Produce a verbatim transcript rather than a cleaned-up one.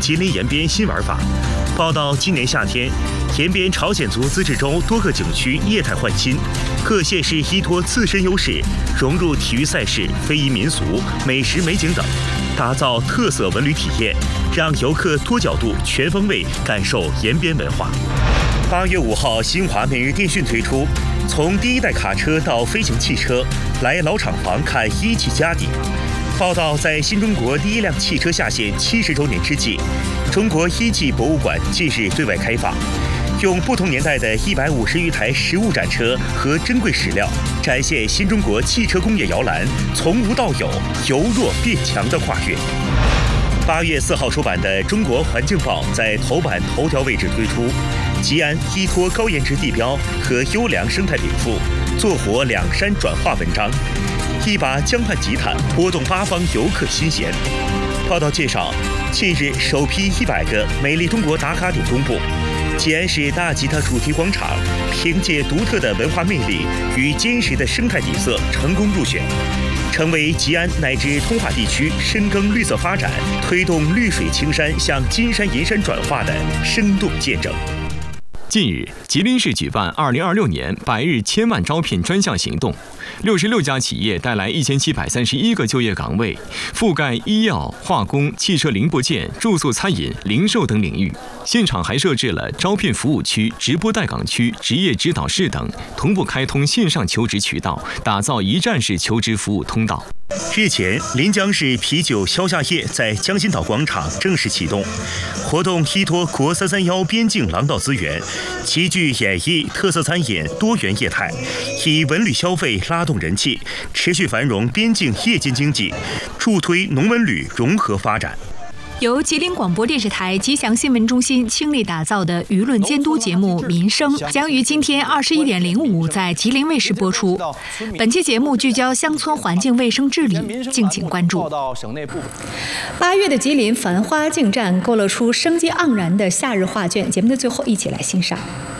吉林延边新玩法。报道，今年夏天，延边朝鲜族自治州多个景区业态换新，各县市依托自身优势，融入体育赛事、非遗民俗、美食美景等，打造特色文旅体验，让游客多角度、全方位感受延边文化。八月五号，新华每日电讯推出，从第一代卡车到飞行汽车，来老厂房看一汽家底。报道，在新中国第一辆汽车下线七十周年之际，中国一汽博物馆近日对外开放，用不同年代的一百五十余台实物展车和珍贵史料，展现新中国汽车工业摇篮从无到有、由弱变强的跨越。八月四号出版的《中国环境报》在头版头条位置推出，吉安依托高颜值地标和优良生态禀赋，做活两山转化文章。一把江畔吉他拨动八方游客心弦。报道介绍，近日首批一百个美丽中国打卡点公布，吉安市大吉他主题广场凭借独特的文化魅力与坚实的生态底色成功入选，成为吉安乃至通化地区深耕绿色发展、推动绿水青山向金山银山转化的生动见证。 近日，吉林市举办二零二六年百日千万招聘专项行动，六十六家企业带来一千七百三十一个就业岗位，覆盖医药、化工、汽车零部件、住宿、餐饮、零售等领域。现场还设置了招聘服务区、直播待岗区、职业指导室等，同步开通线上求职渠道，打造一站式求职服务通道。 日前，临江市啤酒消夏夜在江心岛广场正式启动，活动依托国三三一边境廊道资源，极具演绎特色餐饮多元业态，以文旅消费拉动人气，持续繁荣边境夜间经济，助推农文旅融合发展。 由吉林广播电视台吉祥新闻中心倾力打造的舆论监督节目《民生》将于今天二十一点零五在吉林卫视播出。本期节目聚焦乡村环境卫生治理，敬请关注。八月的吉林繁花竞绽，勾勒出生机盎然的夏日画卷。节目的最后，一起来欣赏。